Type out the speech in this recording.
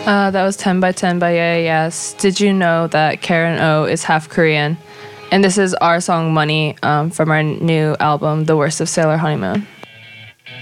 That was 10 by 10 by Yeah Yes. Did you know that Karen O is half Korean? And this is our song Money from our new album, The Worst of Sailor Honeymoon.